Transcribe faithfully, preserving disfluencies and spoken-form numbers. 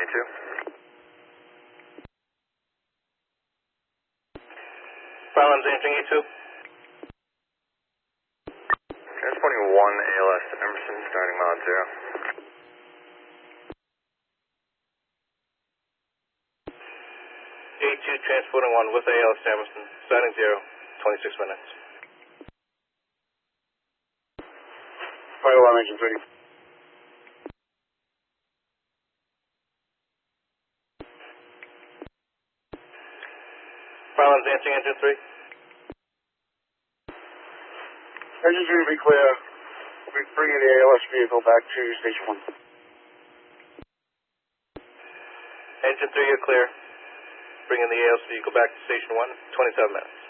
E two. Farlands entering E two. Transporting one A L S to Emerson, starting mod zero. A two transporting one with A L S to Emerson, starting zero, twenty-six minutes. Fire alarm engine three. Farlands answering engine three. Engine three will be clear. We'll be bringing the A L S vehicle back to station one. Engine three, you're clear. Bringing the A L S vehicle back to station one, twenty-seven minutes.